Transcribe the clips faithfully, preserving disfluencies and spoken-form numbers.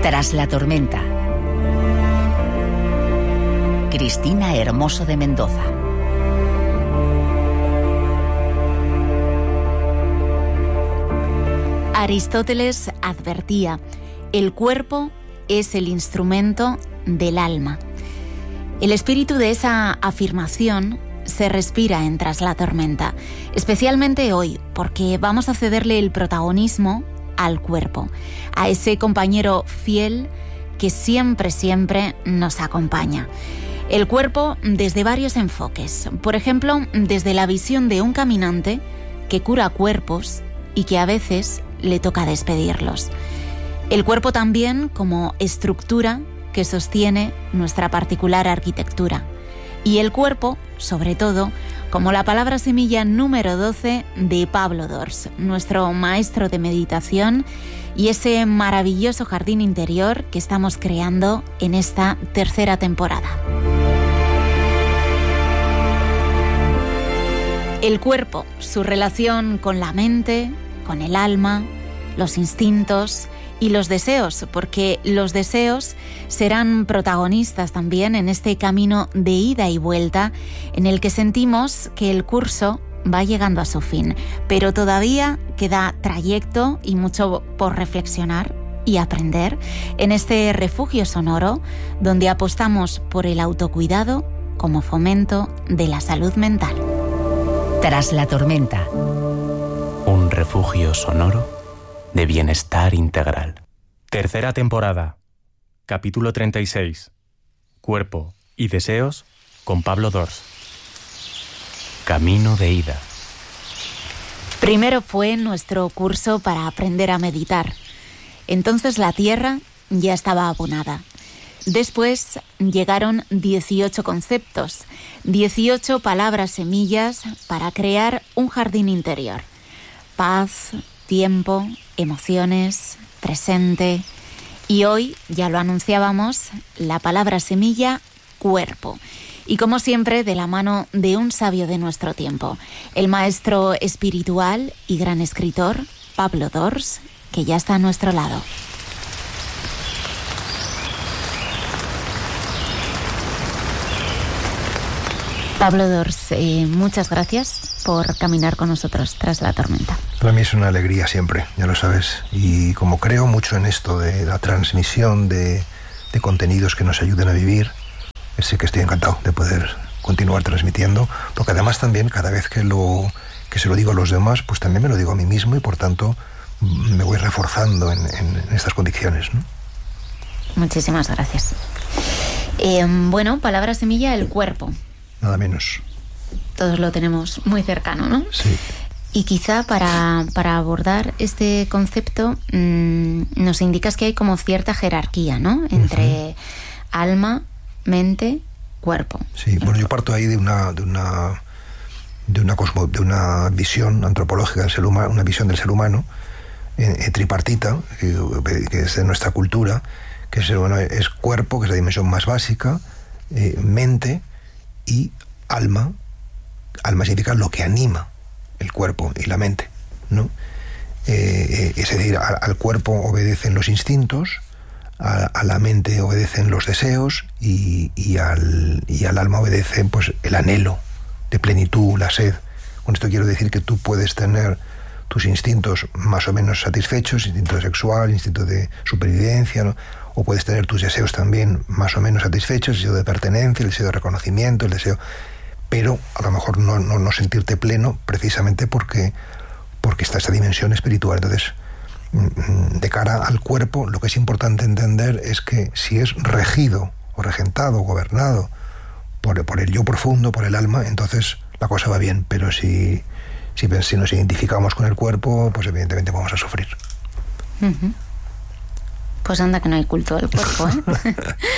Tras la tormenta. Cristina Hermoso de Mendoza. Aristóteles advertía: el cuerpo es el instrumento del alma. El espíritu de esa afirmación se respira en Tras la tormenta, especialmente hoy, porque vamos a cederle el protagonismo al cuerpo, a ese compañero fiel que siempre, siempre nos acompaña. El cuerpo desde varios enfoques, por ejemplo, desde la visión de un caminante que cura cuerpos y que a veces le toca despedirlos. El cuerpo también como estructura que sostiene nuestra particular arquitectura. Y el cuerpo, sobre todo, como la palabra semilla número doce de Pablo Dors, nuestro maestro de meditación, y ese maravilloso jardín interior que estamos creando en esta tercera temporada. El cuerpo, su relación con la mente, con el alma, los instintos y los deseos, porque los deseos serán protagonistas también en este camino de ida y vuelta en el que sentimos que el curso va llegando a su fin, pero todavía queda trayecto y mucho por reflexionar y aprender en este refugio sonoro donde apostamos por el autocuidado como fomento de la salud mental. Tras la tormenta. Un refugio sonoro de bienestar integral. Tercera temporada. Capítulo treinta y seis. Cuerpo y deseos con Pablo Dors. Camino de ida. Primero fue nuestro curso para aprender a meditar. Entonces la tierra ya estaba abonada. Después llegaron dieciocho conceptos, dieciocho palabras semillas para crear un jardín interior. Paz, tiempo, emociones, presente. Y hoy, ya lo anunciábamos, la palabra semilla, cuerpo. Y como siempre, de la mano de un sabio de nuestro tiempo, el maestro espiritual y gran escritor, Pablo Dors, que ya está a nuestro lado. Pablo Dors, eh, muchas gracias por caminar con nosotros tras la tormenta. Para mí es una alegría siempre, ya lo sabes. Y como creo mucho en esto de la transmisión de, de contenidos que nos ayuden a vivir, sé que estoy encantado de poder continuar transmitiendo, porque además también cada vez que, lo, que se lo digo a los demás, pues también me lo digo a mí mismo y por tanto me voy reforzando en, en, en estas condiciones, ¿no? Muchísimas gracias. Eh, bueno, palabra semilla, el cuerpo. Nada menos. Todos lo tenemos muy cercano, ¿no? Sí. Y quizá para, para abordar este concepto mmm, nos indicas que hay como cierta jerarquía, ¿no? Entre uh-huh. alma, mente, cuerpo. Sí, bueno, yo parto ahí de una de una de una cosmo, de una visión antropológica del ser humano, una visión del ser humano eh, eh, tripartita, que, que es de nuestra cultura, que el ser humano es cuerpo, que es la dimensión más básica, eh, mente y alma. Alma significa lo que anima el cuerpo y la mente, ¿no? Eh, eh, es decir, a, al cuerpo obedecen los instintos, a, a la mente obedecen los deseos y, y, al, y al alma obedecen pues el anhelo de plenitud, la sed. Con esto quiero decir que tú puedes tener tus instintos más o menos satisfechos, instinto sexual, instinto de supervivencia, ¿no? O puedes tener tus deseos también más o menos satisfechos, el deseo de pertenencia, el deseo de reconocimiento, el deseo... pero a lo mejor no, no, no sentirte pleno precisamente porque, porque está esa dimensión espiritual. Entonces, de cara al cuerpo, lo que es importante entender es que si es regido o regentado o gobernado por, por el yo profundo, por el alma, entonces la cosa va bien, pero si, si, si nos identificamos con el cuerpo, pues evidentemente vamos a sufrir. Uh-huh. Pues anda que no hay culto del cuerpo, ¿eh?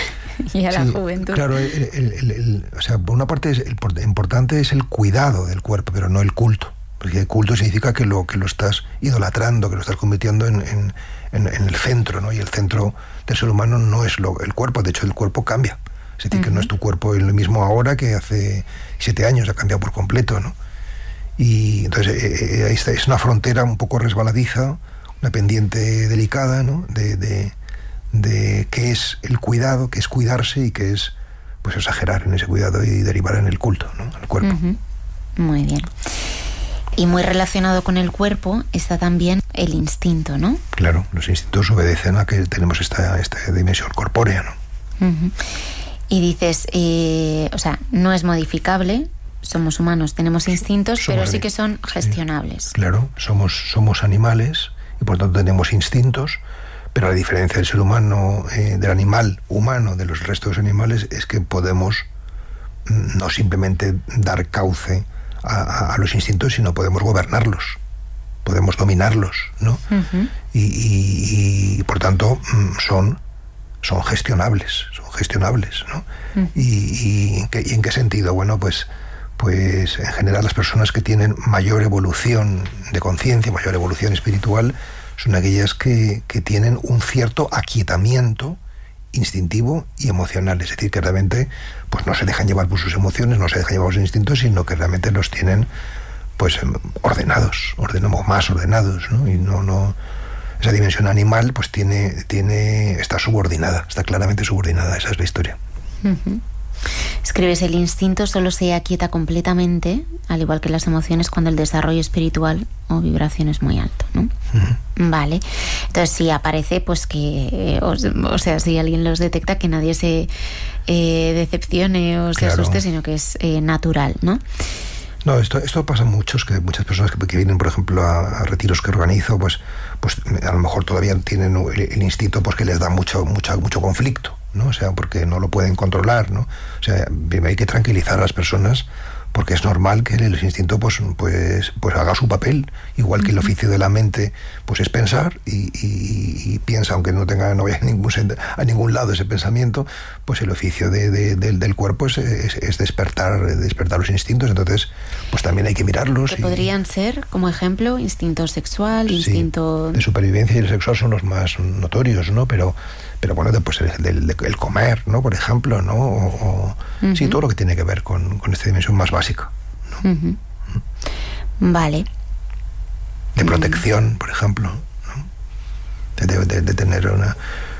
Y a la sí, juventud. Claro, el, el, el, el, o sea, por una parte es, el importante es el cuidado del cuerpo, pero no el culto. Porque el culto significa que lo, que lo estás idolatrando, que lo estás convirtiendo en, en, en, en el centro, ¿no? Y el centro del ser humano no es lo, el cuerpo, de hecho el cuerpo cambia. Es decir, uh-huh. que no es tu cuerpo lo mismo ahora que hace siete años, ha cambiado por completo, ¿no? Y entonces eh, eh, esta es una frontera un poco resbaladiza, una pendiente delicada, ¿no? De, de, de qué es el cuidado, qué es cuidarse y qué es pues exagerar en ese cuidado y derivar en el culto, ¿no? Al cuerpo. Uh-huh. Muy bien. Y muy relacionado con el cuerpo está también el instinto, ¿no? Claro, los instintos obedecen a que tenemos esta, esta dimensión corpórea, ¿no? Uh-huh. Y dices, eh, o sea, no es modificable, somos humanos, tenemos instintos, somos, pero sí que son gestionables. Sí, claro, somos, somos animales y por tanto tenemos instintos, pero la diferencia del ser humano, eh, del animal humano, de los restos de los animales, es que podemos no simplemente dar cauce a, a, a los instintos, sino podemos gobernarlos, podemos dominarlos, ¿no? Uh-huh. y, y, y por tanto son, son gestionables, son gestionables, ¿no? Uh-huh. y, y, ¿en qué, ¿Y en qué sentido? Bueno, pues, pues en general las personas que tienen mayor evolución de conciencia, mayor evolución espiritual, son aquellas que, que tienen un cierto aquietamiento instintivo y emocional, es decir, que realmente pues no se dejan llevar por sus emociones, no se dejan llevar por sus instintos, sino que realmente los tienen pues ordenados, ordenamos más ordenados, ¿no? Y no, no, esa dimensión animal pues tiene, tiene, está subordinada, está claramente subordinada, esa es la historia. Uh-huh. Escribes, el instinto solo se aquieta completamente, al igual que las emociones, cuando el desarrollo espiritual o vibración es muy alto, ¿no? Uh-huh. Vale. Entonces, si aparece, pues que, o, o sea, si alguien los detecta, que nadie se eh, decepcione o se claro. asuste, sino que es eh, natural, ¿no? No, esto, esto pasa muchos, que muchas personas que, que vienen, por ejemplo, a, a retiros que organizo, pues, pues a lo mejor todavía tienen el, el instinto pues que les da mucho, mucho, mucho conflicto, ¿no? O sea, porque no lo pueden controlar, ¿no? O sea, hay que tranquilizar a las personas, porque es normal que el instinto pues, pues, pues haga su papel, igual que el oficio de la mente pues es pensar y, y, y piensa, aunque no tenga no vaya a ningún, a ningún lado ese pensamiento, pues el oficio de, de, de, del cuerpo es, es, es despertar, despertar los instintos, entonces pues también hay que mirarlos. Que y, podrían ser, como ejemplo, instinto sexual, instinto... Sí, de supervivencia y el sexual son los más notorios, ¿no? Pero pero bueno, pues el, el, el comer, ¿no? Por ejemplo, ¿no? O, o, uh-huh. Sí, todo lo que tiene que ver con, con esta dimensión más básica, ¿no? Uh-huh. Vale. De protección, por ejemplo, ¿no? De, de, de tener una,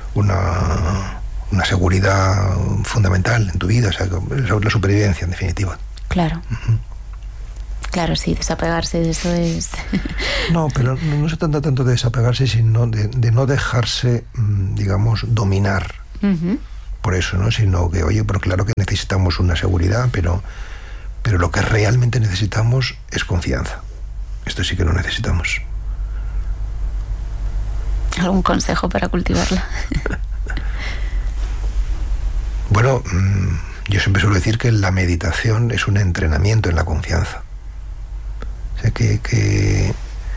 una, una seguridad fundamental en tu vida, o sea, la supervivencia, en definitiva. Claro. Uh-huh. Claro, sí, desapegarse de eso es... No, pero no, no se trata tanto de desapegarse, sino de, de no dejarse, digamos, dominar uh-huh. por eso, ¿no? Sino que, oye, pero claro que necesitamos una seguridad, pero, pero lo que realmente necesitamos es confianza. Esto sí que lo necesitamos. ¿Algún consejo para cultivarla? Bueno, yo siempre suelo decir que la meditación es un entrenamiento en la confianza. O sea, que, que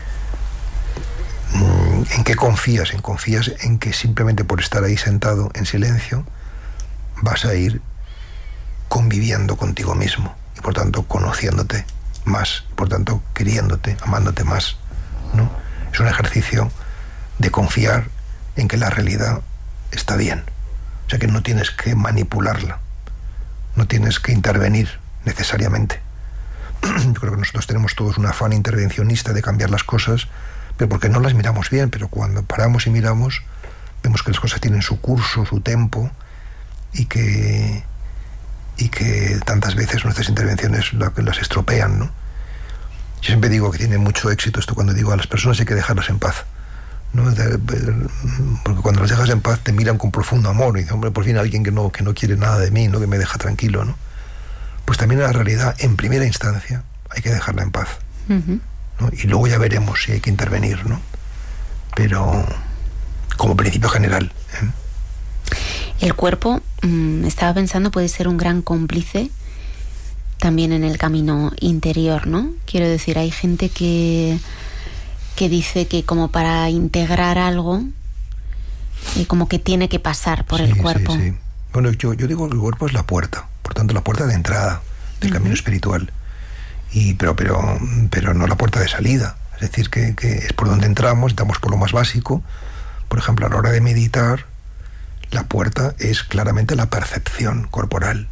¿en qué confías? En confías en que simplemente por estar ahí sentado en silencio vas a ir conviviendo contigo mismo y por tanto conociéndote más, por tanto queriéndote, amándote más, ¿no? Es un ejercicio de confiar en que la realidad está bien. O sea, que no tienes que manipularla, no tienes que intervenir necesariamente. Yo creo que nosotros tenemos todos un afán intervencionista de cambiar las cosas, pero porque no las miramos bien, pero cuando paramos y miramos, vemos que las cosas tienen su curso, su tempo, y que, y que tantas veces nuestras intervenciones las estropean, ¿no? Yo siempre digo que tiene mucho éxito esto cuando digo a las personas hay que dejarlas en paz, ¿no? Porque cuando las dejas en paz te miran con profundo amor y dicen, hombre, por fin alguien que no, que no quiere nada de mí, ¿no? Que me deja tranquilo, ¿no? Pues también en la realidad, en primera instancia, hay que dejarla en paz, uh-huh. ¿no? Y luego ya veremos si hay que intervenir, ¿no? Pero como principio general, ¿eh? El cuerpo, mmm, estaba pensando, puede ser un gran cómplice también en el camino interior, ¿no? Quiero decir, hay gente que, que dice que como para integrar algo, y como que tiene que pasar por sí, el cuerpo. Sí, sí. Bueno, yo, yo digo que el cuerpo es la puerta, por tanto la puerta de entrada del uh-huh. camino espiritual, y pero pero pero no la puerta de salida, es decir, que, que es por donde entramos, entramos por lo más básico. Por ejemplo, a la hora de meditar, la puerta es claramente la percepción corporal,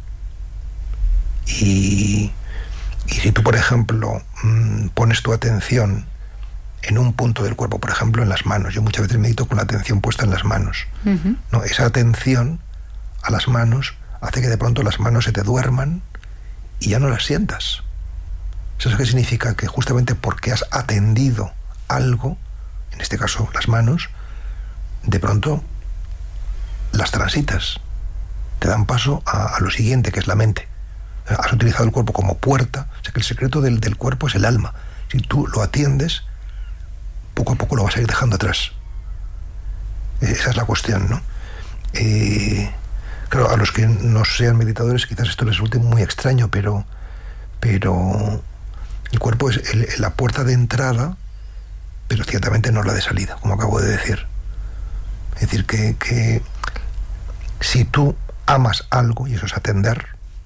y, y si tú, por ejemplo, pones tu atención en un punto del cuerpo, por ejemplo, en las manos. Yo muchas veces medito con la atención puesta en las manos. Uh-huh. ¿No? Esa atención a las manos hace que de pronto las manos se te duerman y ya no las sientas. ¿Eso qué significa? Que justamente porque has atendido algo, en este caso las manos, de pronto las transitas, te dan paso a, a lo siguiente, que es la mente. Has utilizado el cuerpo como puerta. O sea que el secreto del, del cuerpo es el alma. Si tú lo atiendes, poco a poco lo vas a ir dejando atrás. Esa es la cuestión, ¿no? Eh, claro, a los que no sean meditadores quizás esto les resulte muy extraño, pero, pero el cuerpo es el, la puerta de entrada, pero ciertamente no la de salida, como acabo de decir. Es decir, que, que si tú amas algo, y eso es atender,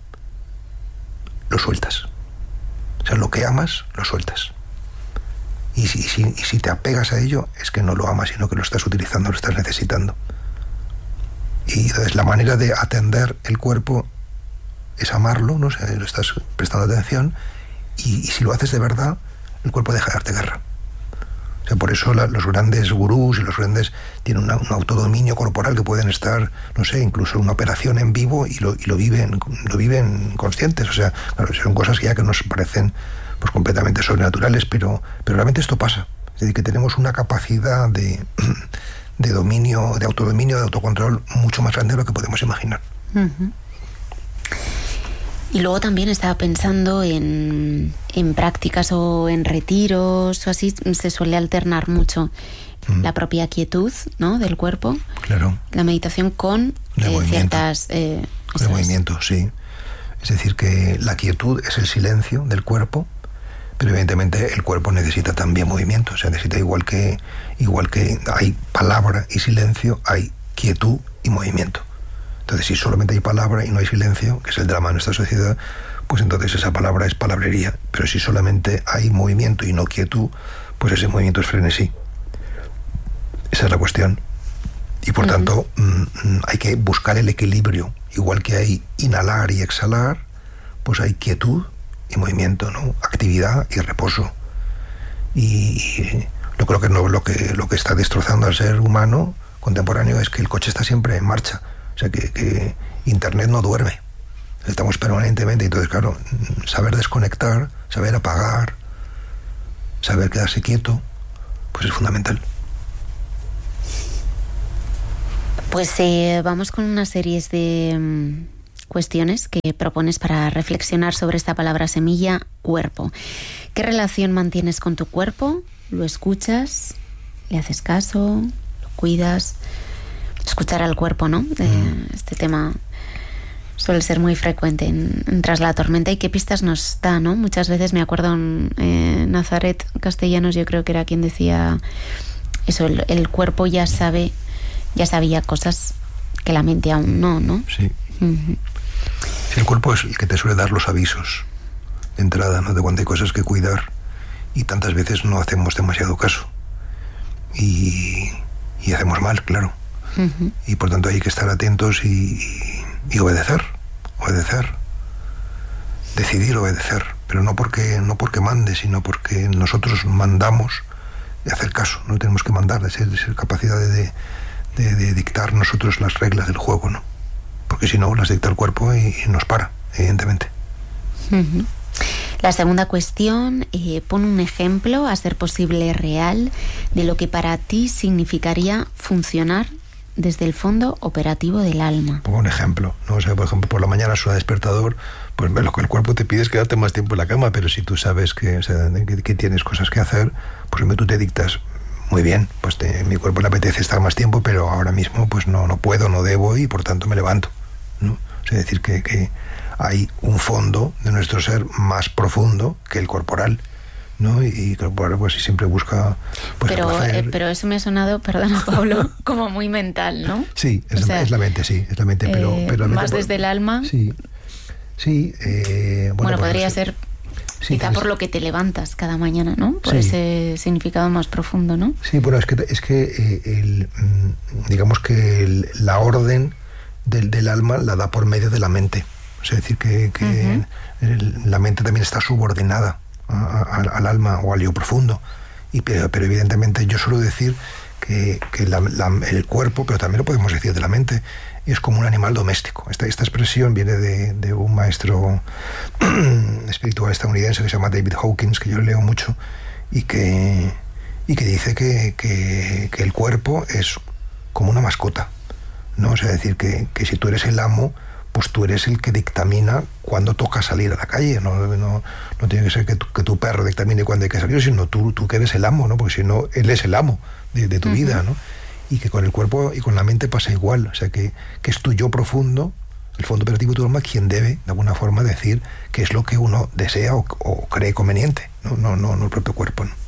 lo sueltas. O sea, lo que amas, lo sueltas. Y si, y, si, y si te apegas a ello, es que no lo amas, sino que lo estás utilizando, lo estás necesitando. Y entonces la manera de atender el cuerpo es amarlo, ¿no? O sea, lo estás prestando atención, y, y si lo haces de verdad, el cuerpo deja de darte guerra. O sea, por eso la, los grandes gurús y los grandes tienen una, un autodominio corporal que pueden estar, no sé, incluso una operación en vivo y lo, y lo viven lo viven conscientes. O sea, claro, son cosas que ya que nos parecen pues completamente sobrenaturales, pero, pero realmente esto pasa. Es decir, que tenemos una capacidad de, de dominio, de autodominio, de autocontrol mucho más grande de lo que podemos imaginar. Uh-huh. Y luego también estaba pensando en, en prácticas o en retiros o así, se suele alternar mucho mm. la propia quietud, ¿no?, del cuerpo. Claro. La meditación con eh, ciertas eh, cosas. El movimiento, sí. Es decir, que la quietud es el silencio del cuerpo, pero evidentemente el cuerpo necesita también movimiento. O sea, necesita igual que, igual que hay palabra y silencio, hay quietud y movimiento. Entonces, si solamente hay palabra y no hay silencio, que es el drama de nuestra sociedad, pues entonces esa palabra es palabrería. Pero si solamente hay movimiento y no quietud, pues ese movimiento es frenesí. Esa es la cuestión. Y por uh-huh. tanto, mmm, hay que buscar el equilibrio. Igual que hay inhalar y exhalar, pues hay quietud y movimiento, ¿no? Actividad y reposo. Y, y yo creo que, no, lo que lo que está destrozando al ser humano contemporáneo es que el coche está siempre en marcha. O sea, que, que Internet no duerme. Estamos permanentemente. Entonces, claro, saber desconectar, saber apagar, saber quedarse quieto, pues es fundamental. Pues eh, vamos con una serie de um, cuestiones que propones para reflexionar sobre esta palabra semilla, cuerpo. ¿Qué relación mantienes con tu cuerpo? ¿Lo escuchas? ¿Le haces caso? ¿Lo cuidas? Escuchar al cuerpo, ¿no? Eh, este tema suele ser muy frecuente en, en Tras la Tormenta. ¿Y qué pistas nos da, no? Muchas veces me acuerdo en eh, Nazaret Castellanos, yo creo que era quien decía eso, el, el cuerpo ya sabe, ya sabía cosas que la mente aún no, ¿no? Sí. Uh-huh. Sí, el cuerpo es el que te suele dar los avisos de entrada, ¿no? De cuando hay cosas que cuidar y tantas veces no hacemos demasiado caso. Y, y hacemos mal, claro. Uh-huh. Y por tanto hay que estar atentos y, y, y obedecer, obedecer, decidir obedecer, pero no porque no porque mande, sino porque nosotros mandamos de hacer caso. No tenemos que mandar, de ser, de ser capacidad de, de, de, de dictar nosotros las reglas del juego, ¿no? Porque si no, las dicta el cuerpo y, y nos para, evidentemente. Uh-huh. La segunda cuestión, eh, pon un ejemplo, a ser posible real, de lo que para ti significaría funcionar desde el fondo operativo del alma. Pongo un ejemplo, ¿no? O sea, por ejemplo, por la mañana suena despertador, pues lo que el cuerpo te pide es quedarte más tiempo en la cama, pero si tú sabes que, o sea, que, que tienes cosas que hacer, pues tú te dictas, muy bien, pues te, mi cuerpo le apetece estar más tiempo, pero ahora mismo pues no, no puedo, no debo y por tanto me levanto, ¿no? O sea, decir que, que hay un fondo de nuestro ser más profundo que el corporal, ¿no? Y el corporal pues siempre busca pues, pero, eh, pero eso me ha sonado, perdona Pablo, como muy mental, ¿no? Sí, es, o sea, es la mente, sí, es la mente, pero... Eh, pero la mente, más desde el alma. Sí, sí. Eh, bueno, bueno, podría pues, ser sí, quizá es, por lo que te levantas cada mañana, ¿no? Por sí. ese significado más profundo, ¿no? Sí, bueno, es que, es que eh, el, digamos que el, la orden del, del alma la da por medio de la mente. Es decir, que, que uh-huh. el, la mente también está subordinada a, a, al alma o al yo profundo. Y, pero, pero evidentemente yo suelo decir que, que la, la, el cuerpo, pero también lo podemos decir de la mente, es como un animal doméstico. Esta, esta expresión viene de, de un maestro espiritual estadounidense que se llama David Hawkins, que yo leo mucho, y que, y que dice que, que, que el cuerpo es como una mascota, ¿no? O sea, decir que, que si tú eres el amo, pues tú eres el que dictamina cuándo toca salir a la calle. No, no, no tiene que ser que tu, que tu perro dictamine cuándo hay que salir, sino tú, tú que eres el amo, ¿no? Porque si no, él es el amo de, de tu uh-huh. vida, ¿no? Y que con el cuerpo y con la mente pasa igual. O sea, que, que es tu yo profundo, el fondo operativo de tu alma, quien debe, de alguna forma, decir qué es lo que uno desea o, o cree conveniente, ¿no? No, no, no el propio cuerpo, ¿no?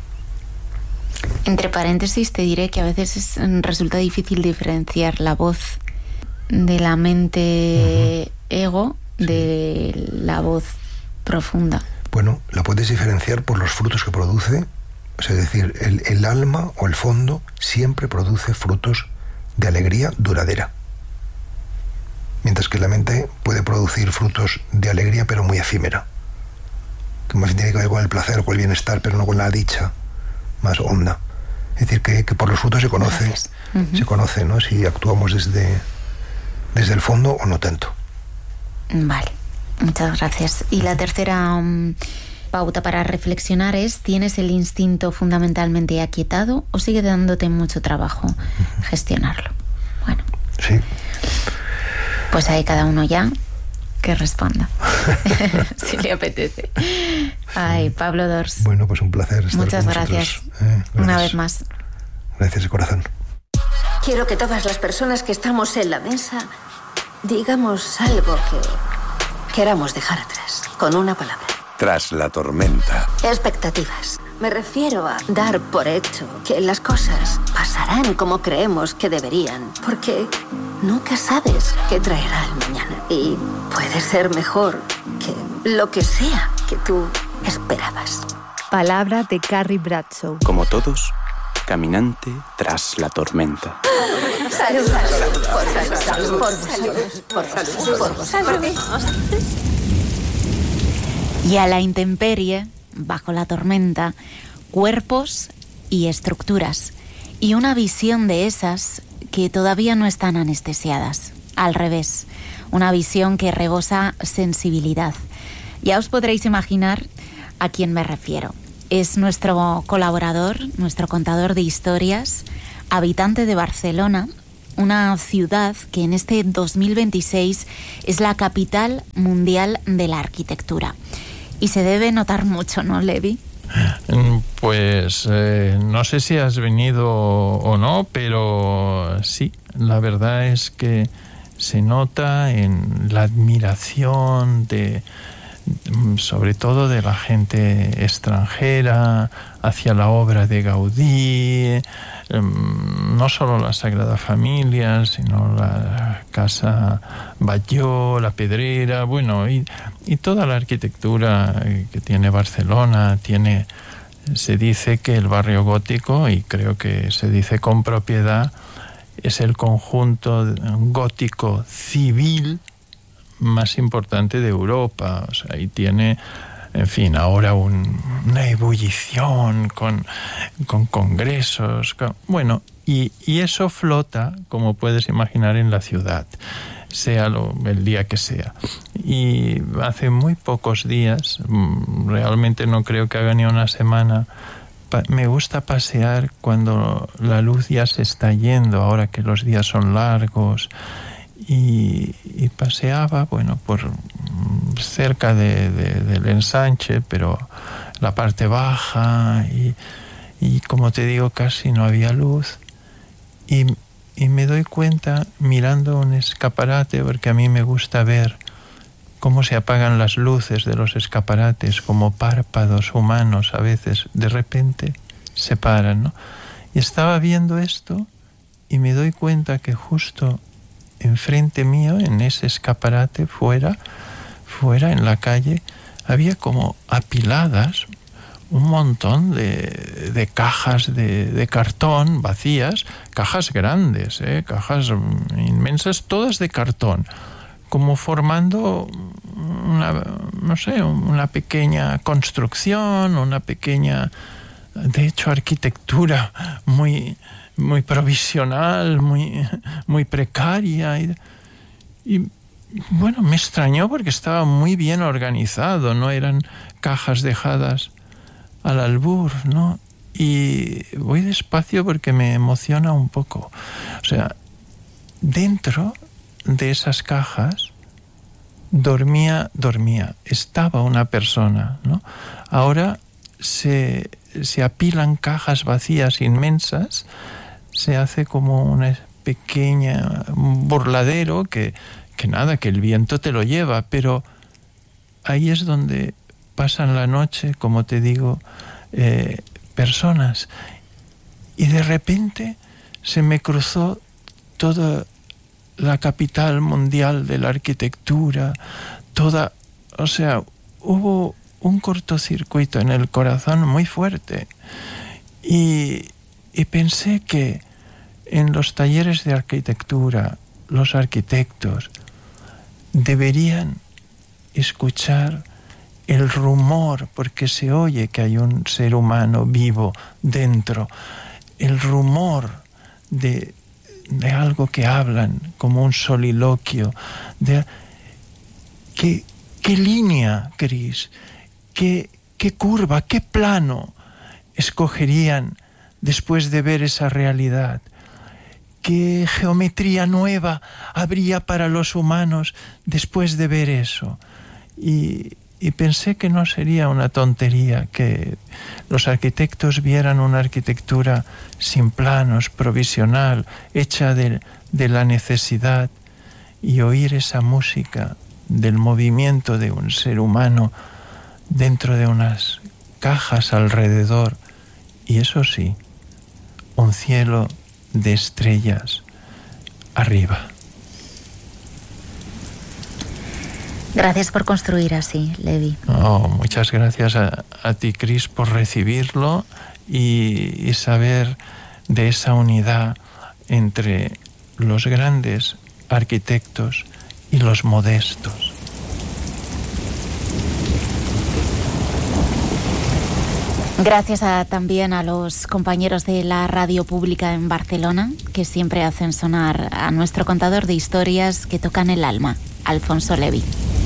Entre paréntesis te diré que a veces es, resulta difícil diferenciar la voz de la mente uh-huh. ego sí. de la voz profunda. Bueno, la puedes diferenciar por los frutos que produce. O sea, es decir, el, el alma o el fondo siempre produce frutos de alegría duradera, mientras que la mente puede producir frutos de alegría pero muy efímera, que más bien tiene que ver con el placer o con el bienestar, pero no con la dicha más honda. Es decir, que, que por los frutos se conoce, uh-huh. se conoce, ¿no? Si actuamos desde, desde el fondo o no tanto. Vale, muchas gracias. Y la tercera um, pauta para reflexionar es: ¿tienes el instinto fundamentalmente aquietado o sigue dándote mucho trabajo uh-huh. gestionarlo? Bueno. Sí. Pues ahí cada uno ya que responda, si le apetece. Ay, Pablo Dors. Bueno, pues un placer estar Muchas con gracias. Eh, gracias. Una vez más. Gracias de corazón. Quiero que todas las personas que estamos en la mesa digamos algo que queramos dejar atrás, con una palabra. Tras la tormenta. Expectativas. Me refiero a dar por hecho que las cosas pasarán como creemos que deberían, porque nunca sabes qué traerá el mañana y puede ser mejor que lo que sea que tú esperabas. Palabra de Carrie Bradshaw. Como todos, caminante tras la tormenta. Salud, salud, por salud, por vosotros, por vosotros, por vosotros. Y a la intemperie, bajo la tormenta, cuerpos y estructuras, y una visión de esas que todavía no están anestesiadas. Al revés, una visión que rebosa sensibilidad. Ya os podréis imaginar a quién me refiero. Es nuestro colaborador, nuestro contador de historias, habitante de Barcelona, una ciudad que en este dos mil veintiséis es la capital mundial de la arquitectura. Y se debe notar mucho, ¿no, Levi? Pues eh, no sé si has venido o no, pero sí, la verdad es que se nota en la admiración de, sobre todo de la gente extranjera hacia la obra de Gaudí, no solo la Sagrada Familia, sino la Casa Batlló, la Pedrera, bueno, y, y toda la arquitectura que tiene Barcelona. Tiene, se dice que el barrio gótico, y creo que se dice con propiedad, es el conjunto gótico civil más importante de Europa. O sea, y tiene, en fin, ahora un, una ebullición con, con congresos, con, bueno, y, y eso flota, como puedes imaginar, en la ciudad, sea lo, el día que sea. Y hace muy pocos días, realmente no creo que haga ni una semana, pa- me gusta pasear cuando la luz ya se está yendo, ahora que los días son largos, y, y paseaba, bueno, por cerca de, de, del ensanche, pero la parte baja, y, y como te digo, casi no había luz, y, y me doy cuenta mirando un escaparate, porque a mí me gusta ver cómo se apagan las luces de los escaparates, como párpados humanos a veces de repente se paran, ¿no? Y estaba viendo esto y me doy cuenta que justo enfrente mío, en ese escaparate, fuera, fuera en la calle, había como apiladas un montón de, de cajas de, de cartón vacías, cajas grandes, ¿eh? cajas inmensas, todas de cartón, como formando una, no sé, una pequeña construcción, una pequeña de hecho, arquitectura muy, muy provisional, muy, muy precaria. Y, y bueno, me extrañó porque estaba muy bien organizado, no eran cajas dejadas al albur, ¿no? Y voy despacio porque me emociona un poco. O sea, dentro de esas cajas dormía, dormía, estaba una persona, ¿no? Ahora se, se apilan cajas vacías inmensas, se hace como una pequeña un burladero que, que nada, que el viento te lo lleva, pero ahí es donde pasan la noche, como te digo, eh, personas. Y de repente se me cruzó toda la capital mundial de la arquitectura, toda, o sea, hubo un cortocircuito en el corazón muy fuerte. Y, y pensé que en los talleres de arquitectura, los arquitectos deberían escuchar el rumor, porque se oye que hay un ser humano vivo dentro, el rumor de, de algo que hablan, como un soliloquio, de qué, qué línea, Cris, qué, qué curva, qué plano escogerían después de ver esa realidad. ¿Qué geometría nueva habría para los humanos después de ver eso? Y, y pensé que no sería una tontería que los arquitectos vieran una arquitectura sin planos, provisional, hecha de, de la necesidad, y oír esa música del movimiento de un ser humano dentro de unas cajas alrededor. Y eso sí, un cielo de estrellas arriba. Gracias por construir así, Levi. Oh, muchas gracias a, a ti, Cris, por recibirlo y, y saber de esa unidad entre los grandes arquitectos y los modestos. Gracias a, también a los compañeros de la radio pública en Barcelona, que siempre hacen sonar a nuestro contador de historias que tocan el alma, Alfonso Levi.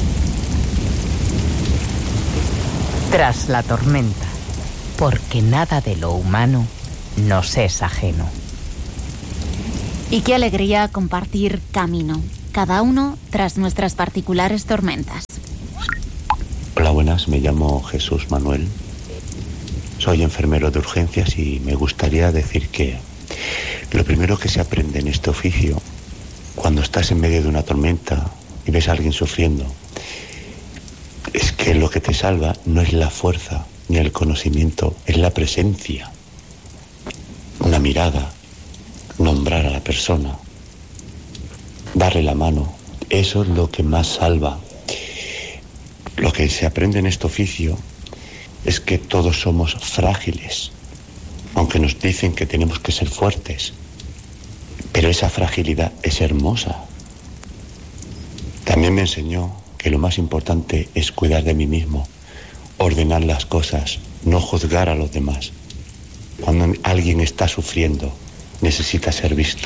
Tras la tormenta, porque nada de lo humano nos es ajeno. Y qué alegría compartir camino, cada uno tras nuestras particulares tormentas. Hola, buenas, me llamo Jesús Manuel. Soy enfermero de urgencias y me gustaría decir que lo primero que se aprende en este oficio, cuando estás en medio de una tormenta y ves a alguien sufriendo, es que lo que te salva no es la fuerza ni el conocimiento, es la presencia. Una mirada, nombrar a la persona, darle la mano, eso es lo que más salva. Lo que se aprende en este oficio es que todos somos frágiles, aunque nos dicen que tenemos que ser fuertes, pero esa fragilidad es hermosa. También me enseñó que lo más importante es cuidar de mí mismo, ordenar las cosas, no juzgar a los demás. Cuando alguien está sufriendo, necesita ser visto.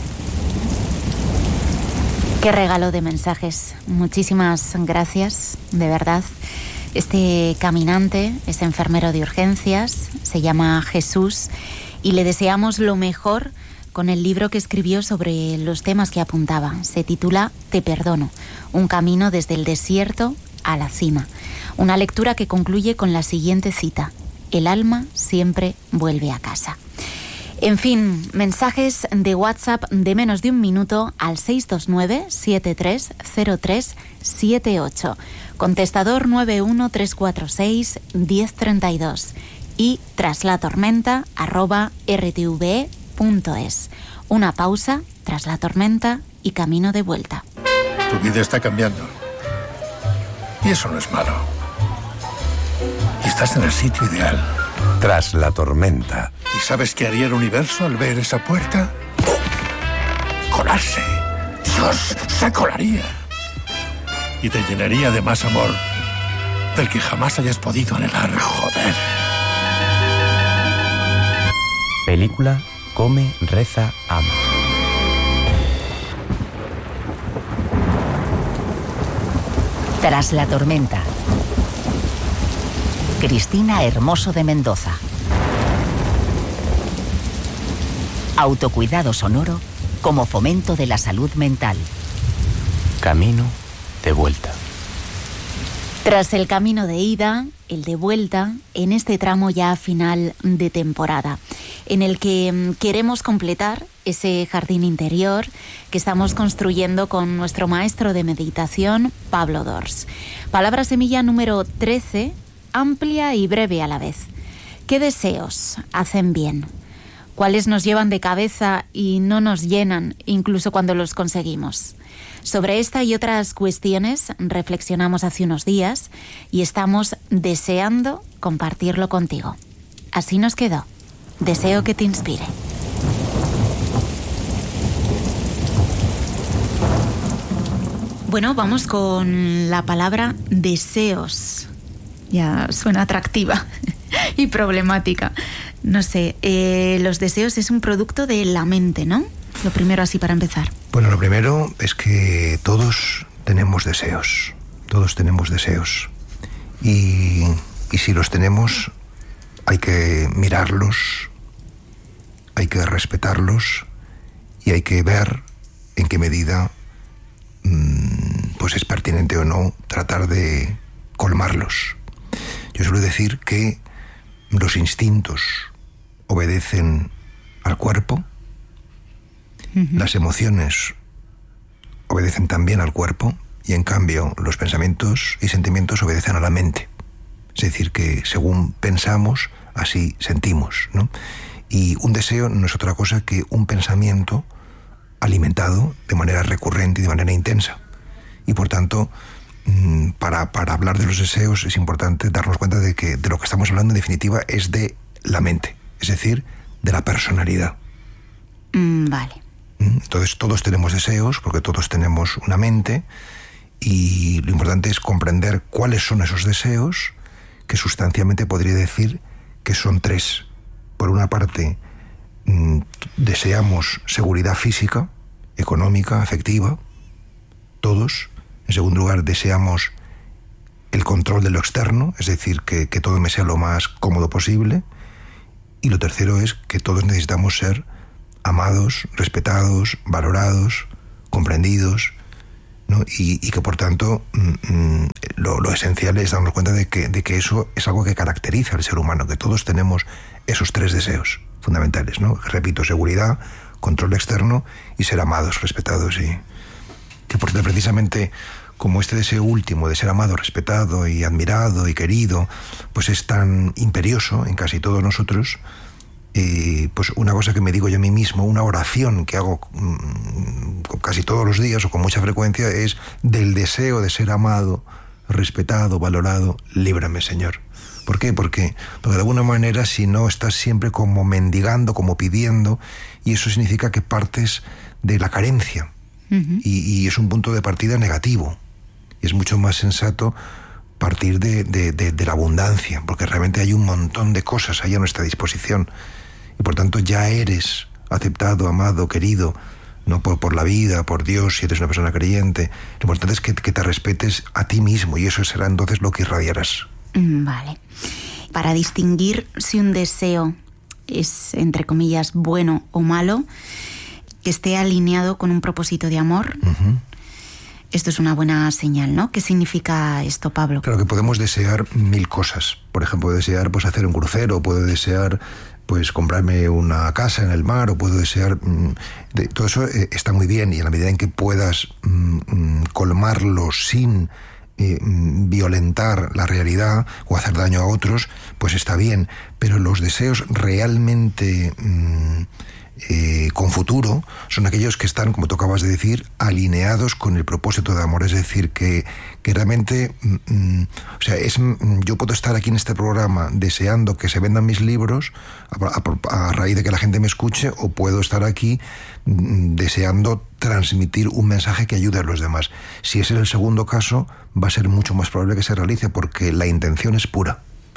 Qué regalo de mensajes. Muchísimas gracias, de verdad. Este caminante es enfermero de urgencias, se llama Jesús, y le deseamos lo mejor con el libro que escribió sobre los temas que apuntaba. Se titula Te perdono, un camino desde el desierto a la cima. Una lectura que concluye con la siguiente cita: el alma siempre vuelve a casa. En fin, mensajes de WhatsApp de menos de un minuto al seis dos nueve, siete tres cero tres siete ocho. Contestador nueve uno tres cuatro seis, uno cero tres dos y tras la tormenta arroba r t v e punto es. Una pausa, tras la tormenta y camino de vuelta. Tu vida está cambiando. Y eso no es malo. Y estás en el sitio ideal. Tras la tormenta. ¿Y sabes qué haría el universo al ver esa puerta? ¡Oh! ¡Colarse! ¡Dios! ¡Se colaría! Y te llenaría de más amor del que jamás hayas podido anhelar. ¡Joder! Película Come, Reza, Ama. Tras la tormenta. Cristina Hermoso de Mendoza. Autocuidado sonoro como fomento de la salud mental. Camino de vuelta. Tras el camino de ida, el de vuelta, en este tramo ya final de temporada, en el que queremos completar ese jardín interior que estamos construyendo con nuestro maestro de meditación, Pablo Dors. Palabra semilla número trece, amplia y breve a la vez. ¿Qué deseos hacen bien? ¿Cuáles nos llevan de cabeza y no nos llenan, incluso cuando los conseguimos? Sobre esta y otras cuestiones reflexionamos hace unos días y estamos deseando compartirlo contigo. Así nos quedó. Deseo que te inspire. Bueno, vamos con la palabra deseos. Ya suena atractiva y problemática. No sé, eh, los deseos es un producto de la mente, ¿no? Lo primero así para empezar. Bueno, lo primero es que todos tenemos deseos. Todos tenemos deseos. Y, y si los tenemos, hay que mirarlos, hay que respetarlos y hay que ver en qué medida mmm, pues es pertinente o no tratar de colmarlos. Yo suelo decir que los instintos obedecen al cuerpo, uh-huh. Las emociones obedecen también al cuerpo y en cambio los pensamientos y sentimientos obedecen a la mente. Es decir, que según pensamos, así sentimos, ¿no? Y un deseo no es otra cosa que un pensamiento alimentado de manera recurrente y de manera intensa. Y por tanto, para, para hablar de los deseos es importante darnos cuenta de que de lo que estamos hablando en definitiva es de la mente, es decir, de la personalidad. Mm, vale. Entonces todos tenemos deseos porque todos tenemos una mente y lo importante es comprender cuáles son esos deseos, que sustancialmente podría decir que son tres. Por una parte, mmm, deseamos seguridad física, económica, afectiva, todos. En segundo lugar, deseamos el control de lo externo, es decir, que, que todo me sea lo más cómodo posible. Y lo tercero es que todos necesitamos ser amados, respetados, valorados, comprendidos, ¿no? Y, y que por tanto mmm, lo, lo esencial es darnos cuenta de que, de que eso es algo que caracteriza al ser humano, que todos tenemos esos tres deseos fundamentales, ¿no? Repito, seguridad, control externo y ser amados, respetados. Y que porque precisamente como este deseo último de ser amado, respetado y admirado y querido, pues es tan imperioso en casi todos nosotros, eh, pues una cosa que me digo yo a mí mismo, una oración que hago mmm, casi todos los días o con mucha frecuencia es: del deseo de ser amado, respetado, valorado, líbrame, Señor. ¿Por qué? Porque, porque de alguna manera si no estás siempre como mendigando, como pidiendo, y eso significa que partes de la carencia. Uh-huh. y, y es un punto de partida negativo. Y es mucho más sensato partir de, de, de, de la abundancia, porque realmente hay un montón de cosas ahí a nuestra disposición. Y por tanto ya eres aceptado, amado, querido, no por, por la vida, por Dios, si eres una persona creyente. Lo importante es que, que te respetes a ti mismo y eso será entonces lo que irradiarás. Vale. Para distinguir si un deseo es, entre comillas, bueno o malo, que esté alineado con un propósito de amor, uh-huh. Esto es una buena señal, ¿no? ¿Qué significa esto, Pablo? Claro que podemos desear mil cosas. Por ejemplo, desear pues hacer un crucero, puedo desear pues comprarme una casa en el mar, o puedo desear... Mmm, de, todo eso eh, está muy bien, y en la medida en que puedas mmm, colmarlo sin eh, violentar la realidad o hacer daño a otros, pues está bien. Pero los deseos realmente... Mmm, Eh, con futuro son aquellos que están, como tú acabas de decir, alineados con el propósito de amor. Es decir, que, que realmente mm, o sea, es, yo puedo estar aquí en este programa deseando que se vendan mis libros a, a, a raíz de que la gente me escuche, o puedo estar aquí mm, deseando transmitir un mensaje que ayude a los demás. Si es el segundo caso, va a ser mucho más probable que se realice, porque la intención es pura.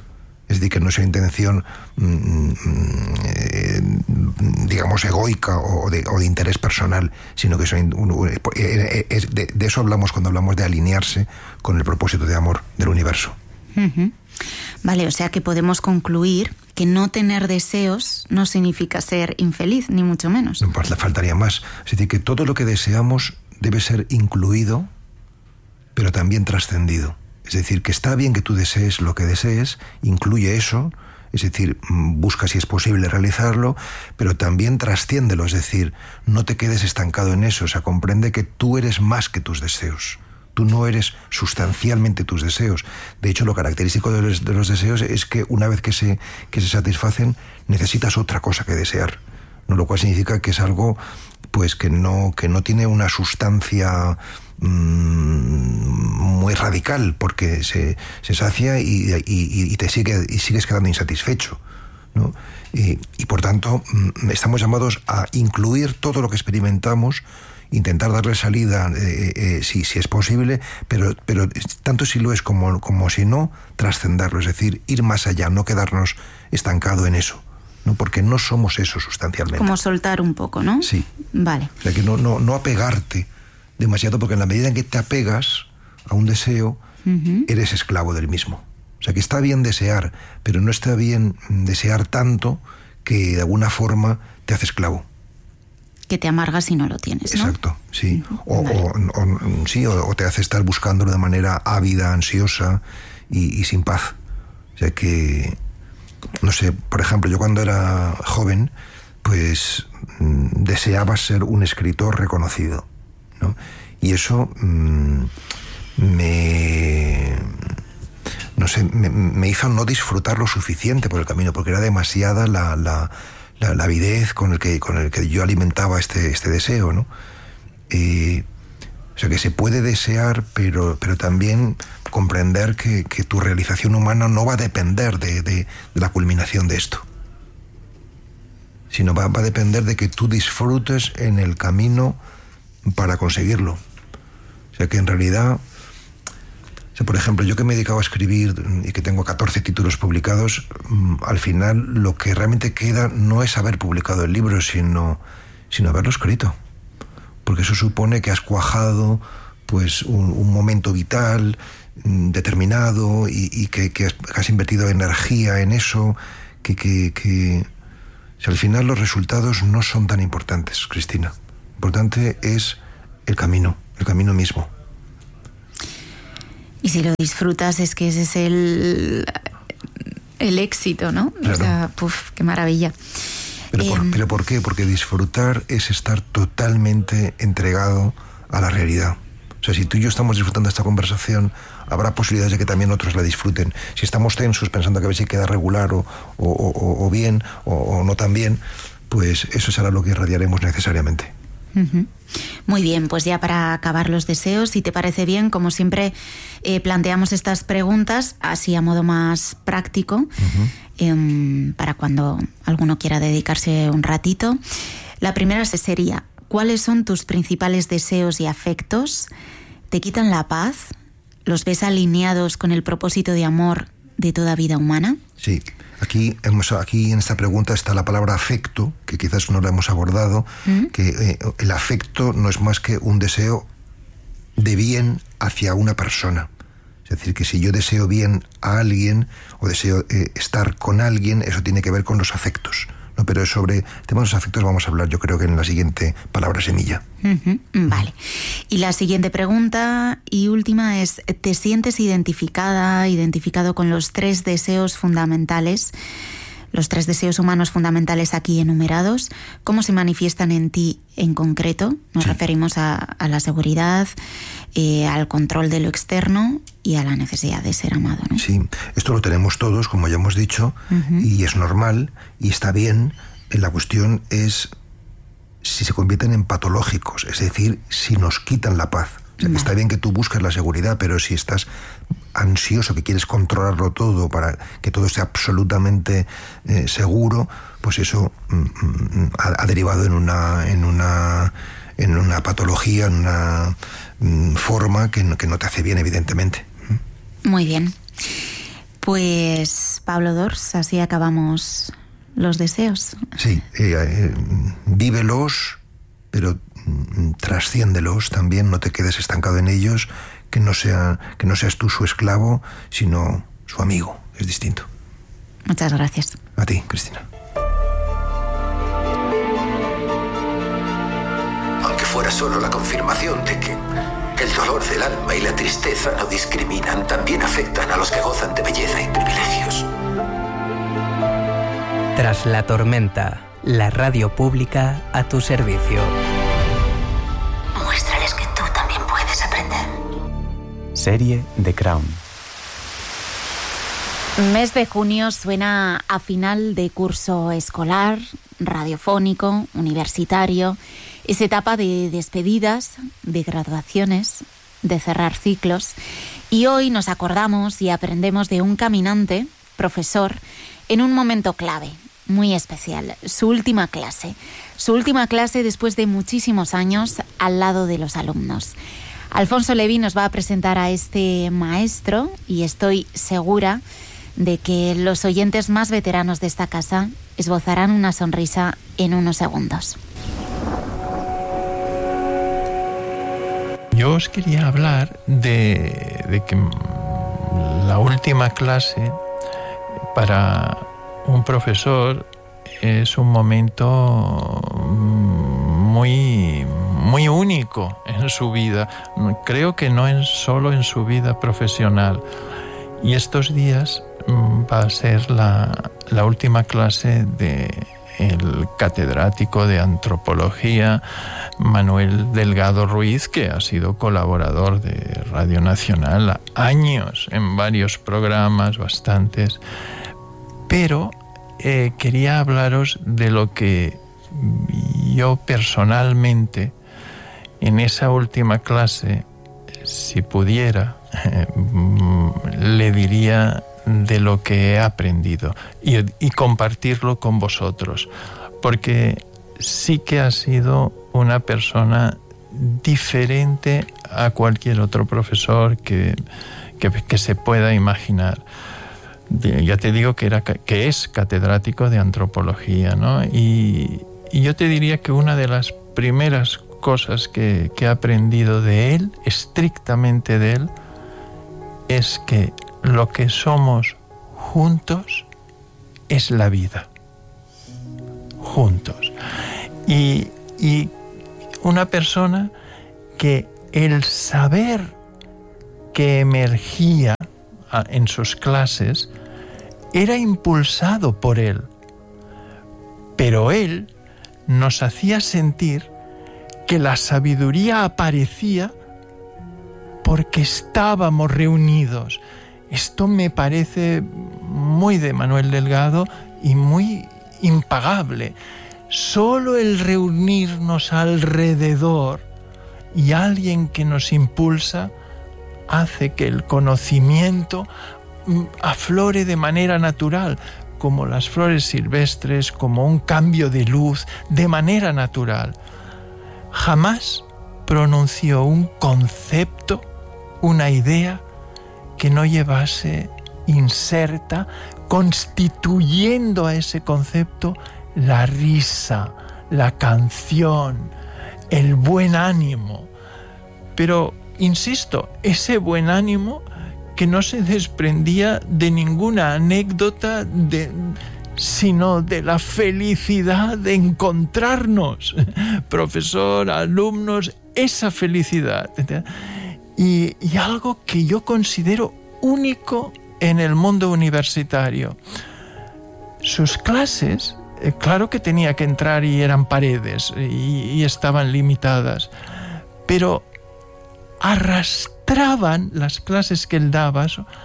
Es decir, que no es una intención, mmm, eh, digamos, egoica o de, o de interés personal, sino que es un, un, es de, de eso hablamos cuando hablamos de alinearse con el propósito de amor del universo. Uh-huh. Vale, o sea que podemos concluir que no tener deseos no significa ser infeliz, ni mucho menos. No, pues le faltaría más. Es decir, que todo lo que deseamos debe ser incluido, pero también trascendido. Es decir, que está bien que tú desees lo que desees, incluye eso, es decir, busca si es posible realizarlo, pero también trasciéndelo, es decir, no te quedes estancado en eso, o sea, comprende que tú eres más que tus deseos. Tú no eres sustancialmente tus deseos. De hecho, lo característico de los, de los deseos es que una vez que se, que se satisfacen, necesitas otra cosa que desear, ¿no? Lo cual significa que es algo pues que no, que no tiene una sustancia muy radical, porque se, se sacia y, y, y te sigue y sigues quedando insatisfecho, ¿no? Y, y por tanto estamos llamados a incluir todo lo que experimentamos, intentar darle salida eh, eh, si, si es posible, pero, pero tanto si lo es como, como si no, trascenderlo, es decir, ir más allá, no quedarnos estancados en eso, ¿no? Porque no somos eso sustancialmente. Como soltar un poco, ¿no? Sí. Vale. O sea, que no, no, no apegarte demasiado, porque en la medida en que te apegas a un deseo, uh-huh, eres esclavo del mismo. O sea, que está bien desear, pero no está bien desear tanto que de alguna forma te hace esclavo. Que te amargas si no lo tienes, ¿no? Exacto, sí. Uh-huh. O, vale. o, o, sí, o, o te hace estar buscándolo de manera ávida, ansiosa y, y sin paz. O sea que, no sé, por ejemplo, yo cuando era joven, pues mm, deseaba ser un escritor reconocido, ¿no? Y eso mmm, me, no sé, me, me hizo no disfrutar lo suficiente por el camino, porque era demasiada la, la, la, la avidez con el que, con el que yo alimentaba este, este deseo, ¿no? Y, o sea, que se puede desear, pero, pero también comprender que, que tu realización humana no va a depender de, de, de la culminación de esto, sino va, va a depender de que tú disfrutes en el camino para conseguirlo. O sea que en realidad, o sea, por ejemplo, yo que me he dedicado a escribir y que tengo catorce títulos publicados, al final lo que realmente queda no es haber publicado el libro, sino, sino haberlo escrito, porque eso supone que has cuajado pues un, un momento vital determinado y, y que, que, has, que has invertido energía en eso, que, que, que o sea, al final los resultados no son tan importantes, Cristina. Importante es el camino, el camino mismo. Y si lo disfrutas, es que ese es el, el éxito, ¿no? Claro. O sea, puf, qué maravilla. ¿Pero, eh, por, ¿Pero por qué? Porque disfrutar es estar totalmente entregado a la realidad. O sea, si tú y yo estamos disfrutando esta conversación, habrá posibilidades de que también otros la disfruten. Si estamos tensos pensando que a ver si queda regular o, o, o, o bien o, o no tan bien, pues eso será lo que irradiaremos necesariamente. Uh-huh. Muy bien, pues ya para acabar los deseos, si te parece bien, como siempre eh, planteamos estas preguntas así a modo más práctico, uh-huh, eh, para cuando alguno quiera dedicarse un ratito. La primera sería: ¿cuáles son tus principales deseos y afectos? ¿Te quitan la paz? ¿Los ves alineados con el propósito de amor de toda vida humana? Sí. Aquí, hemos, aquí en esta pregunta está la palabra afecto, que quizás no la hemos abordado, ¿Mm? que eh, el afecto no es más que un deseo de bien hacia una persona. Es decir, que si yo deseo bien a alguien o deseo eh, estar con alguien, eso tiene que ver con los afectos, ¿no? Pero sobre el tema de los afectos vamos a hablar, yo creo que en la siguiente palabra semilla. Uh-huh. Vale. Y la siguiente pregunta y última es: ¿te sientes identificada, identificado con los tres deseos fundamentales, los tres deseos humanos fundamentales aquí enumerados? ¿Cómo se manifiestan en ti en concreto? Nos sí. referimos a, a la seguridad, eh, al control de lo externo y a la necesidad de ser amado, ¿no? Sí, esto lo tenemos todos, como ya hemos dicho, uh-huh, y es normal y está bien. La cuestión es si se convierten en patológicos, es decir, si nos quitan la paz. O sea, que está bien que tú busques la seguridad, pero si estás ansioso, que quieres controlarlo todo para que todo esté absolutamente eh, seguro, pues eso mm, ha, ha derivado en una, en una, en una patología, en una mm, forma que no, que no te hace bien, evidentemente. Muy bien. Pues, Pablo Dors, así acabamos los deseos. Sí, eh, eh, vívelos, pero mm, trasciéndelos también, no te quedes estancado en ellos, que no sea, que no seas tú su esclavo, sino su amigo, es distinto. Muchas gracias. A ti, Cristina. Aunque fuera solo la confirmación de que el dolor del alma y la tristeza no discriminan, también afectan a los que gozan de belleza y privilegios. Tras la tormenta, la radio pública a tu servicio. Muéstrales que tú también puedes aprender. Serie The Crown. Mes de junio suena a final de curso escolar, radiofónico, universitario. Es etapa de despedidas, de graduaciones, de cerrar ciclos. Y hoy nos acordamos y aprendemos de un caminante, profesor, en un momento clave, muy especial, su última clase. Su última clase después de muchísimos años al lado de los alumnos. Alfonso Levi nos va a presentar a este maestro y estoy segura de que los oyentes más veteranos de esta casa esbozarán una sonrisa en unos segundos. Yo os quería hablar de, de que la última clase para un profesor es un momento muy, muy único en su vida. Creo que no es solo en su vida profesional. Y estos días va a ser la, la última clase de el catedrático de antropología Manuel Delgado Ruiz, que ha sido colaborador de Radio Nacional años en varios programas, bastantes, pero eh, quería hablaros de lo que yo personalmente en esa última clase, si pudiera, eh, le diría de lo que he aprendido y, y compartirlo con vosotros, porque sí que ha sido una persona diferente a cualquier otro profesor que, que, que se pueda imaginar. Ya te digo que, era, que es catedrático de antropología, ¿no? Y, y yo te diría que una de las primeras cosas que, que he aprendido de él, estrictamente de él, es que lo que somos juntos es la vida. Juntos. Y, y una persona que el saber que emergía en sus clases era impulsado por él. Pero él nos hacía sentir que la sabiduría aparecía porque estábamos reunidos. Esto me parece muy de Manuel Delgado y muy impagable. Solo el reunirnos alrededor y alguien que nos impulsa hace que el conocimiento aflore de manera natural, como las flores silvestres, como un cambio de luz, de manera natural. Jamás pronunció un concepto, una idea que no llevase inserta, constituyendo a ese concepto la risa, la canción, el buen ánimo. Pero, insisto, ese buen ánimo que no se desprendía de ninguna anécdota, de, sino de la felicidad de encontrarnos, profesor, alumnos, esa felicidad. Y, y algo que yo considero único en el mundo universitario. Sus clases, eh, claro que tenía que entrar y eran paredes y, y estaban limitadas, pero arrastraban las clases que él daba,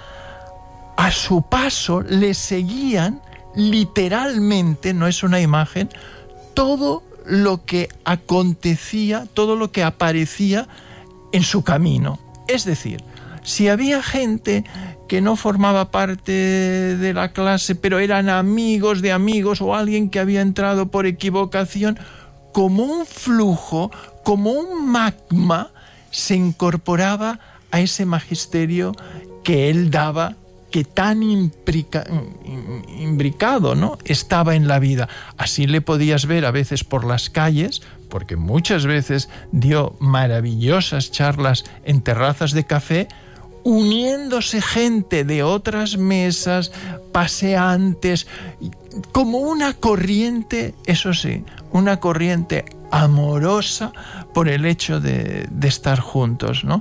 a su paso le seguían literalmente, no es una imagen, todo lo que acontecía, todo lo que aparecía en su camino. Es decir, si había gente que no formaba parte de la clase, pero eran amigos de amigos o alguien que había entrado por equivocación, como un flujo, como un magma, se incorporaba a ese magisterio que él daba, que tan imbrica, imbricado, ¿no?, estaba en la vida. Así le podías ver a veces por las calles, porque muchas veces dio maravillosas charlas en terrazas de café, uniéndose gente de otras mesas, paseantes, como una corriente, eso sí, una corriente amorosa por el hecho de, de estar juntos, ¿no?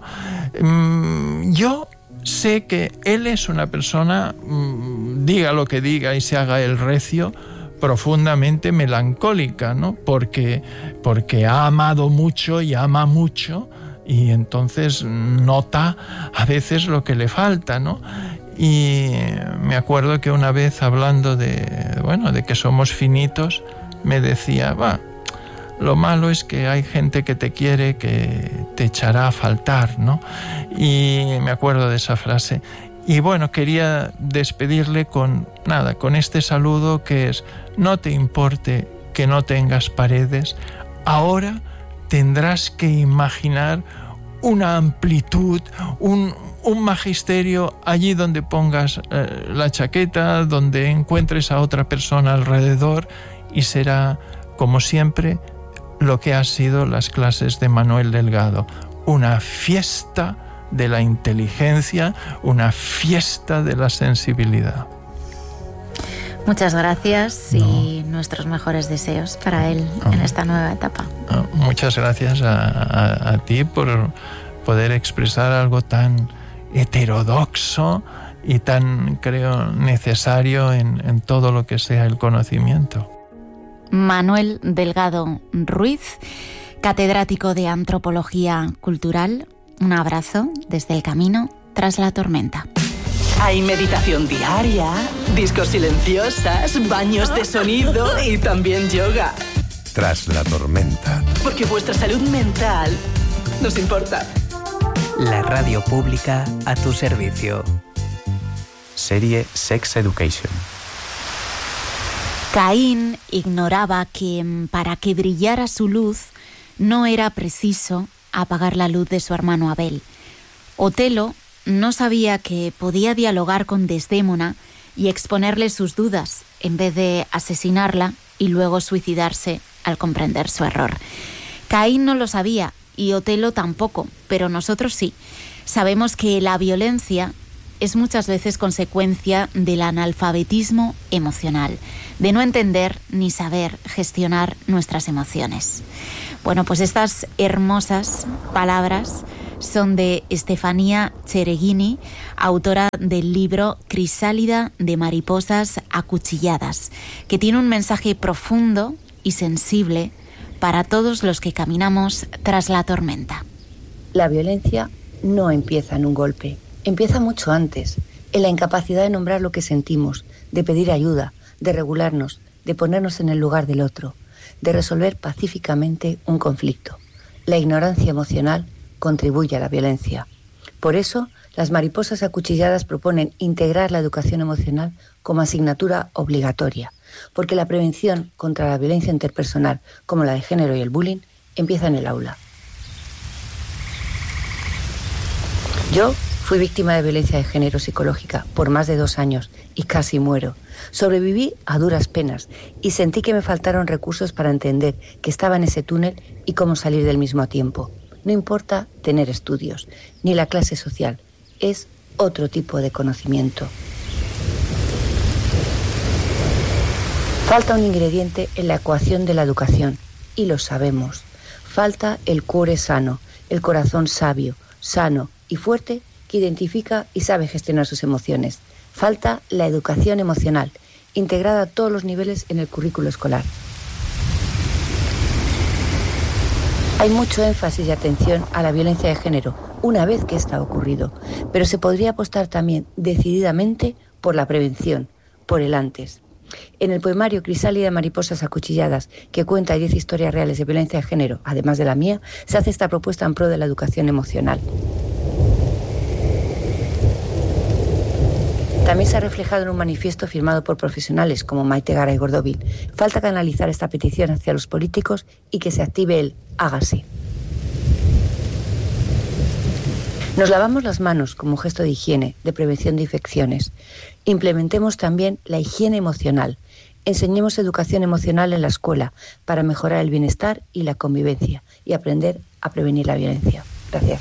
Yo sé que él es una persona, diga lo que diga y se haga el recio, profundamente melancólica, ¿no? Porque, porque ha amado mucho y ama mucho, y entonces nota a veces lo que le falta, ¿no? Y me acuerdo que una vez, hablando de, bueno, de que somos finitos, me decía, va, lo malo es que hay gente que te quiere que te echará a faltar, ¿no? Y me acuerdo de esa frase. Y bueno, quería despedirle con nada, con este saludo que es: no te importe que no tengas paredes, ahora tendrás que imaginar una amplitud, un, un magisterio allí donde pongas eh, la chaqueta, donde encuentres a otra persona alrededor, y será, como siempre, lo que han sido las clases de Manuel Delgado, una fiesta de la inteligencia, una fiesta de la sensibilidad. Muchas gracias no. y nuestros mejores deseos para él no. en esta nueva etapa. No, muchas gracias a, a, a ti por poder expresar algo tan heterodoxo y tan, creo, necesario en, en todo lo que sea el conocimiento. Manuel Delgado Ruiz, catedrático de Antropología Cultural. Un abrazo desde el camino tras la tormenta. Hay meditación diaria, discos silenciosas, baños de sonido y también yoga. Tras la tormenta. Porque vuestra salud mental nos importa. La radio pública a tu servicio. Serie Sex Education. Caín ignoraba que para que brillara su luz no era preciso apagar la luz de su hermano Abel. Otelo no sabía que podía dialogar con Desdémona y exponerle sus dudas en vez de asesinarla y luego suicidarse al comprender su error. Caín no lo sabía y Otelo tampoco, pero nosotros sí. Sabemos que la violencia es muchas veces consecuencia del analfabetismo emocional, de no entender ni saber gestionar nuestras emociones. Bueno, pues estas hermosas palabras son de Estefanía Cereghini, autora del libro Crisálida de mariposas acuchilladas, que tiene un mensaje profundo y sensible para todos los que caminamos tras la tormenta. La violencia no empieza en un golpe, empieza mucho antes, en la incapacidad de nombrar lo que sentimos, de pedir ayuda, de regularnos, de ponernos en el lugar del otro, de resolver pacíficamente un conflicto. La ignorancia emocional contribuye a la violencia. Por eso, las mariposas acuchilladas proponen integrar la educación emocional como asignatura obligatoria, porque la prevención contra la violencia interpersonal, como la de género y el bullying, empieza en el aula. Yo fui víctima de violencia de género psicológica por más de dos años y casi muero. Sobreviví a duras penas y sentí que me faltaron recursos para entender que estaba en ese túnel y cómo salir del mismo a tiempo. No importa tener estudios, ni la clase social, es otro tipo de conocimiento. Falta un ingrediente en la ecuación de la educación, y lo sabemos. Falta el cuore sano, el corazón sabio, sano y fuerte, que identifica y sabe gestionar sus emociones. Falta la educación emocional, integrada a todos los niveles en el currículo escolar. Hay mucho énfasis y atención a la violencia de género, una vez que esta ha ocurrido, pero se podría apostar también decididamente por la prevención, por el antes. En el poemario Crisálida de mariposas acuchilladas, que cuenta diez historias reales de violencia de género, además de la mía, se hace esta propuesta en pro de la educación emocional. También se ha reflejado en un manifiesto firmado por profesionales como Maite Garay Gordóvil. Falta canalizar esta petición hacia los políticos y que se active el hágase. Nos lavamos las manos como gesto de higiene, de prevención de infecciones. Implementemos también la higiene emocional. Enseñemos educación emocional en la escuela para mejorar el bienestar y la convivencia y aprender a prevenir la violencia. Gracias.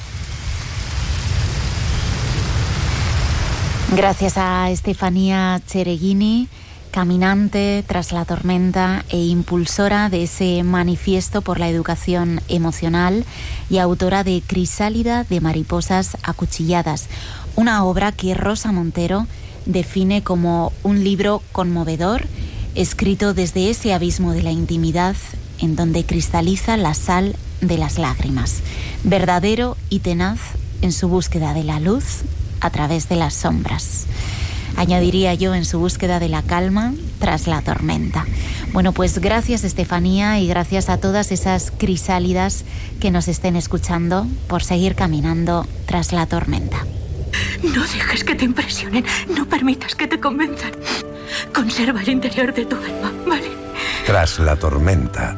Gracias a Estefanía Cereghini, caminante tras la tormenta e impulsora de ese manifiesto por la educación emocional y autora de Crisálida de mariposas acuchilladas, una obra que Rosa Montero define como un libro conmovedor, escrito desde ese abismo de la intimidad en donde cristaliza la sal de las lágrimas, verdadero y tenaz en su búsqueda de la luz a través de las sombras. Añadiría yo, en su búsqueda de la calma tras la tormenta. Bueno, pues gracias, Estefanía, y gracias a todas esas crisálidas que nos estén escuchando por seguir caminando tras la tormenta. No dejes que te impresionen, no permitas que te convenzan. Conserva el interior de tu alma, ¿vale? Tras la tormenta.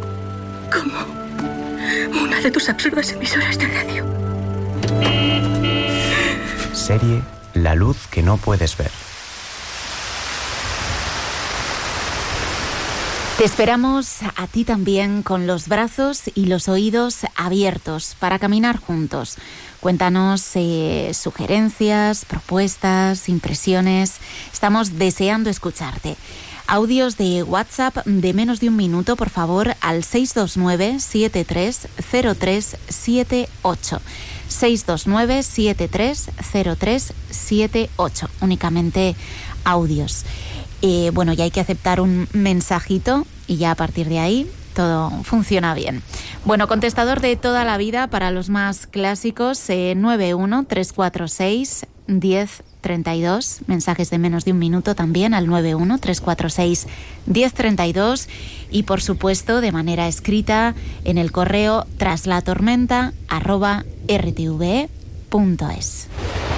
Como una de tus absurdas emisoras de radio. Serie La luz que no puedes ver. Te esperamos a ti también con los brazos y los oídos abiertos para caminar juntos. Cuéntanos eh, sugerencias, propuestas, impresiones. Estamos deseando escucharte. Audios de WhatsApp de menos de un minuto, por favor, al seis dos nueve, siete tres cero tres siete ocho. seis dos nueve, siete tres cero tres siete ocho. Únicamente audios. Eh, bueno, ya hay que aceptar un mensajito y ya a partir de ahí todo funciona bien. Bueno, contestador de toda la vida para los más clásicos, eh, nueve uno tres cuatro seis diez treinta y dos. Mensajes de menos de un minuto también al nueve uno tres cuatro seis diez treinta y dos. Y por supuesto de manera escrita en el correo traslatormenta arroba r t v e punto es.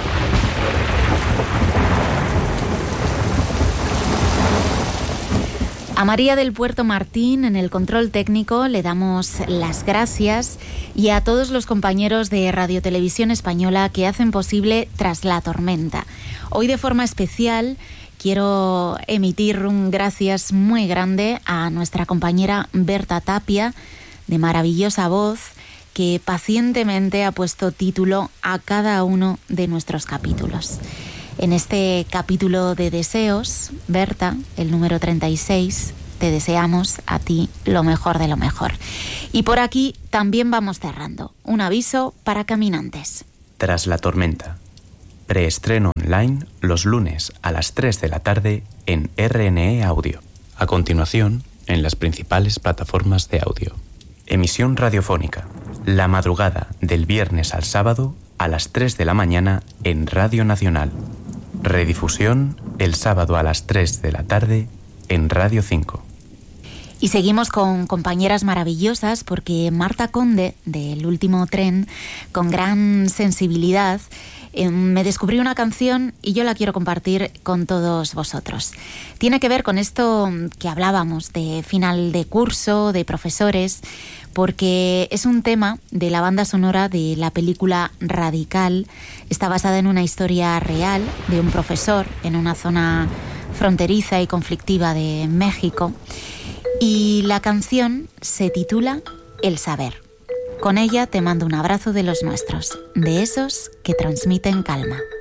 A María del Puerto Martín, en el control técnico, le damos las gracias, y a todos los compañeros de Radio Televisión Española que hacen posible Tras la Tormenta. Hoy, de forma especial, quiero emitir un gracias muy grande a nuestra compañera Berta Tapia, de maravillosa voz, que pacientemente ha puesto título a cada uno de nuestros capítulos. En este capítulo de deseos, Berta, el número treinta y seis, te deseamos a ti lo mejor de lo mejor. Y por aquí también vamos cerrando. Un aviso para caminantes. Tras la tormenta. Preestreno online los lunes a las tres de la tarde en R N E Audio. A continuación, en las principales plataformas de audio. Emisión radiofónica. La madrugada del viernes al sábado a las tres de la mañana en Radio Nacional. Redifusión el sábado a las tres de la tarde en Radio cinco. Y seguimos con compañeras maravillosas, porque Marta Conde, del Último Tren, con gran sensibilidad, eh, me descubrió una canción y yo la quiero compartir con todos vosotros. Tiene que ver con esto que hablábamos de final de curso, de profesores, porque es un tema de la banda sonora de la película Radical. Está basada en una historia real de un profesor en una zona fronteriza y conflictiva de México. Y la canción se titula El saber. Con ella te mando un abrazo de los nuestros, de esos que transmiten calma.